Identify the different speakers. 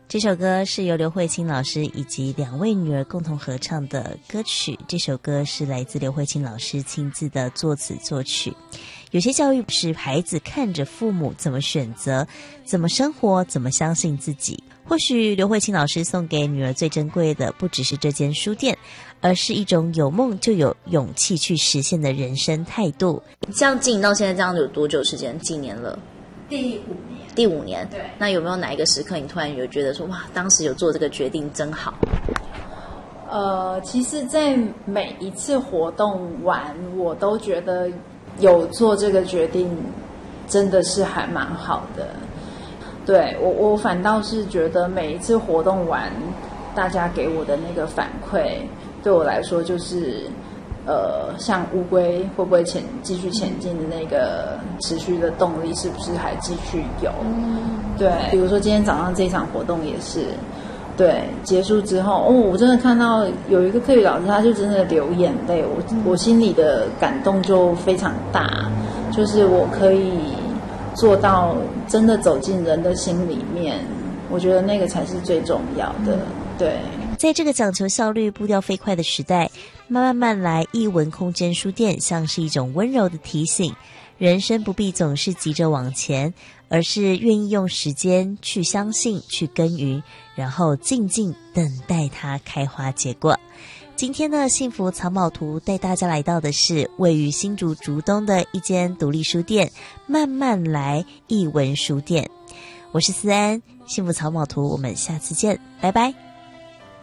Speaker 1: 这首歌是由刘慧卿老师以及2位女儿共同合唱的歌曲，这首歌是来自刘慧卿老师亲自的作词作曲。有些教育是孩子看着父母怎么选择，怎么生活，怎么相信自己。或许刘慧卿老师送给女儿最珍贵的不只是这间书店，而是一种有梦就有勇气去实现的人生态度。这样经营到现在这样有多久时间？几年了？第五年。
Speaker 2: 对。
Speaker 1: 那有没有哪一个时刻你突然有觉得说，哇，当时有做这个决定真好？
Speaker 2: 其实在每一次活动完，我都觉得有做这个决定真的是还蛮好的。对，我反倒是觉得每一次活动完，大家给我的那个反馈，对我来说就是像乌龟会不会继续前进的那个持续的动力是不是还继续有？对，比如说今天早上这一场活动也是，对，结束之后，我真的看到有一个课语老师，他就真的流眼泪，我心里的感动就非常大，就是我可以做到真的走进人的心里面，我觉得那个才是最重要的。对，
Speaker 1: 在这个讲求效率、步调飞快的时代，慢慢来，艺文空间书店像是一种温柔的提醒，人生不必总是急着往前，而是愿意用时间去相信、去耕耘，然后静静等待它开花结果。今天的幸福藏宝图带大家来到的是位于新竹竹东的一间独立书店，慢慢来艺文书店。我是思安，幸福藏宝图，我们下次见，拜拜。